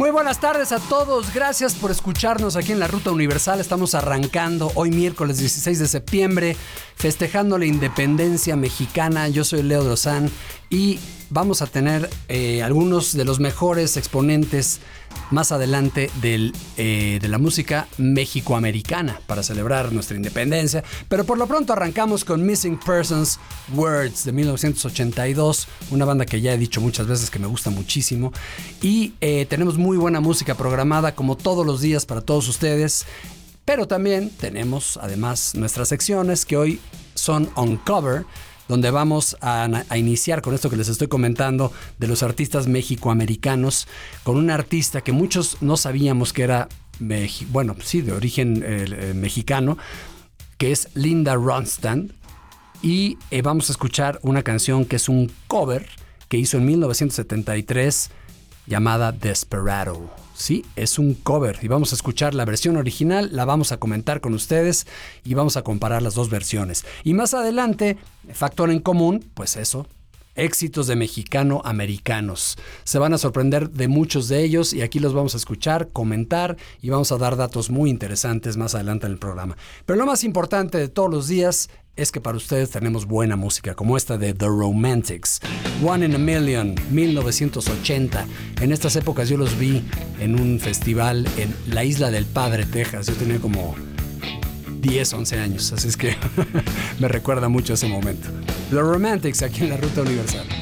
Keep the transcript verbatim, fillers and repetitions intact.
Muy buenas tardes a todos, gracias por escucharnos aquí en la Ruta Universal. Estamos arrancando hoy miércoles dieciséis de septiembre, festejando la independencia mexicana. Yo soy Leo Drozán y vamos a tener eh, algunos de los mejores exponentes más adelante del, eh, de la música mexicoamericana para celebrar nuestra independencia. Pero por lo pronto arrancamos con Missing Persons Words de mil novecientos ochenta y dos, una banda que ya he dicho muchas veces que me gusta muchísimo. Y eh, tenemos muy buena música programada como todos los días para todos ustedes. Pero también tenemos además nuestras secciones que hoy son On Cover, donde vamos a, a iniciar con esto que les estoy comentando de los artistas mexicoamericanos, con una artista que muchos no sabíamos que era, Meji- bueno, sí, de origen eh, eh, mexicano, que es Linda Ronstadt, y eh, vamos a escuchar una canción que es un cover que hizo en mil novecientos setenta y tres llamada Desperado. Sí, es un cover y vamos a escuchar la versión original, la vamos a comentar con ustedes y vamos a comparar las dos versiones. Y más adelante, factor en común, pues eso, éxitos de mexicano-americanos. Se van a sorprender de muchos de ellos y aquí los vamos a escuchar, comentar y vamos a dar datos muy interesantes más adelante en el programa. Pero lo más importante de todos los días es que para ustedes tenemos buena música, como esta de The Romantics, One in a Million, mil novecientos ochenta. En estas épocas yo los vi en un festival en la Isla del Padre, Texas. Yo tenía como diez, once años, así es que me recuerda mucho ese momento. The Romantics aquí en la Ruta Universal.